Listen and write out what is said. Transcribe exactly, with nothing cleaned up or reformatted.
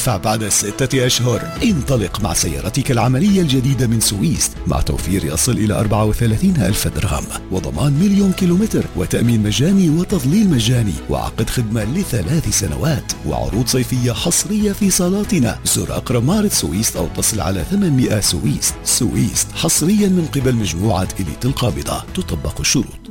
ادفع بعد ستة أشهر. انطلق مع سيارتك العملية الجديدة من سويس مع توفير يصل إلى أربعة وثلاثين ألف درهم وضمان مليون كيلومتر وتأمين مجاني وتظليل مجاني وعقد خدمة لثلاث سنوات وعروض صيفية حصرية في صالاتنا. زر أقرب معرض سويس أو اتصل على ثمانمئة سويس. سويس حصريا من قبل مجموعة إليت القابضة. تطبق الشروط.